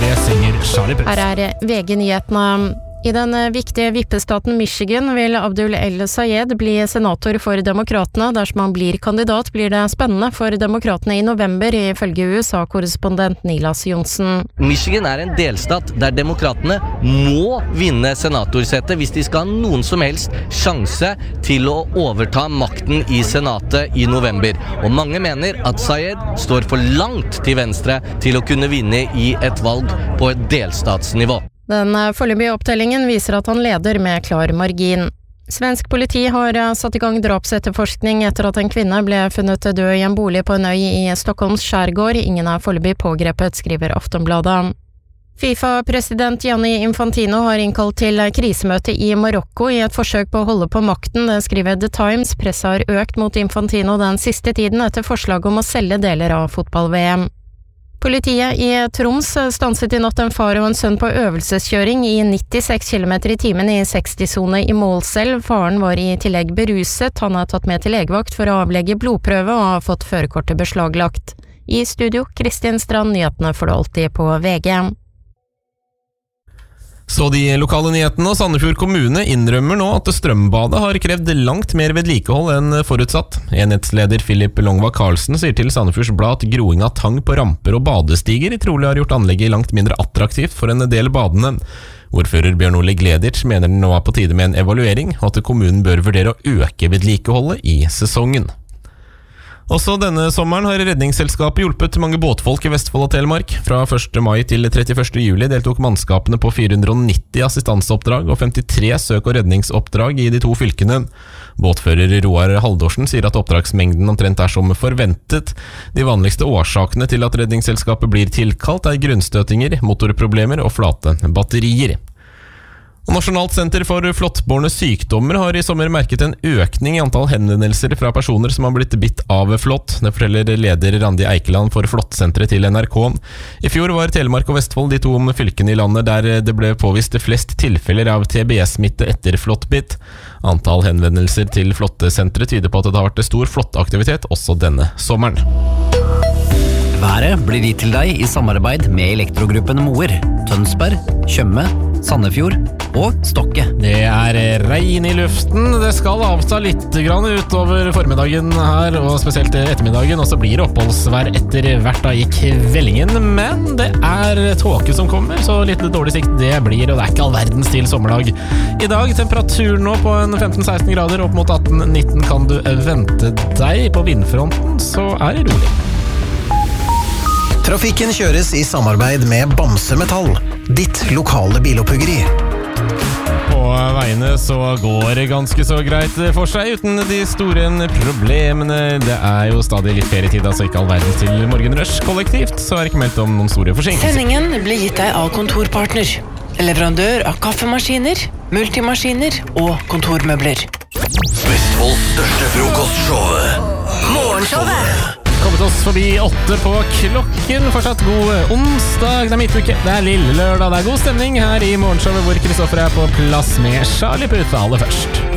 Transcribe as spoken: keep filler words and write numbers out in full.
Det synger Charlie Puth. Her er V G-nyhetene. I den viktige vippestaten Michigan vil Abdul El-Sayed bli senator for demokratene. Dersom han blir kandidat, blir det spennende for demokratene i november, ifølge U S A-korrespondent Nilas Johnsen. Michigan er en delstat der demokratene må vinne senatorsetet hvis de skal ha noen som helst sjanse til å overta makten i senatet i november. Og mange mener at Sayed står for langt til venstre til å kunne vinne i et valg på et delstatsnivå. Den foreløpige opptellingen viser at han leder med klar margin. Svensk politi har satt i gang drapsetterforskning etter at en kvinne ble funnet død i en bolig på en øy i Stockholms skjærgård. Ingen er foreløpig pågrepet, skriver Aftonbladet. FIFA-president Gianni Infantino har innkalt til krisemøte i Marokko i et forsøk på å holde på makten, det skriver The Times. Presset har økt mot Infantino den siste tiden etter forslag om å selge deler av fotball-V M. Politiet i Troms stanset i natt en far og en sønn på øvelseskjøring i nittiseks kilometer i timen i seksti-sone i Målselv. Faren var i tillegg beruset. Han er tatt med til legevakt for å avlegge blodprøve og har fått førerkortet beslaglagt. I studio, Kristin Strand, nyhetene får du alltid på V G. Så de lokale nyhetene, og Sandefjord kommune innrømmer nå at strømbadet har krevd langt mer vedlikehold enn forutsatt. Enhetsleder Philip Longva Karlsen sier til Sandefjords Blad at groing av tang på ramper og badestiger trolig har gjort anlegget langt mindre attraktivt for en del badende. Ordfører Bjørn Ole Gleditsch mener den nå er på tide med en evaluering, og at kommunen bør vurdere å øke vedlikeholdet i sesongen. Også denne sommeren har Redningsselskapet hjulpet mange båtfolk i Vestfold og Telemark. Fra første mai til trettiførste juli deltok mannskapene på fire hundre og nitti assistanseoppdrag og femtitre søk- og redningsoppdrag i de to fylkene. Båtfører Roar Haldorsen sier at oppdragsmengden omtrent er som forventet. De vanligste årsakene til at Redningsselskapet blir tilkalt er grunnstøtinger, motorproblemer og flate batterier. Og Nasjonalt senter for flåttbårne sykdommer har i sommer merket en økning i antall henvendelser fra personer som har blitt bitt av flått. Det forteller leder Randi Eikeland for Flåttsenteret til N R K. I fjor var Telemark og Vestfold de to fylkene i landet der det ble påvist flest tilfeller av T B S-smitte etter flåttbitt. Antall henvendelser til Flåttesenteret tyder på at det har vært stor flåttaktivitet også denne sommeren. Været blir gitt til deg i samarbeid med Elektrogruppen Moer, Tønsberg, Tjøme, Sandefjord og Stokke. Det er regn i luften. Det skal avta litt grann utover formiddagen her, og spesielt ettermiddagen, og så blir det oppholdsvær etter hvert da i kveldingen. Men det er tåke som kommer, så litt dårlig sikt det blir, og det er ikke all verdens til sommerdag. I dag temperaturen nå på en femten til seksten grader, opp mot atten til nitten kan du vente deg. På vindfronten så er det rolig. Trafikken kjøres i samarbeid med Bamse Metall, ditt lokale biloppuggeri. På veiene så går det ganske så greit for seg, uten de store problemene. Det er jo stadig litt ferietid, altså ikke all verden til morgenrush. Kollektivt så er det ikke meldt om noen store forsinkelser. Sendingen blir gitt deg av Kontorpartner, leverandør av kaffemaskiner, multimaskiner og kontormøbler. Vestfolds største frokostshow, Morgenshowet. Kommet oss forbi åtte på klokken. Fortsatt god onsdag, det er midtuke, det er lille lørdag, det er god stemning her i Morgenshowet hvor Kristoffer er på plass med Charlie Puth aller først.